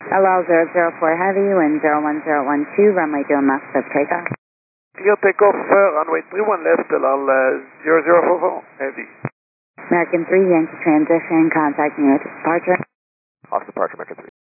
LL004 Heavy, wind 01012, runway left of takeoff. Clear takeoff, runway 31 left, LL 0044 Heavy. American 3, Yankee transition, contact me with departure. Off departure, American 3.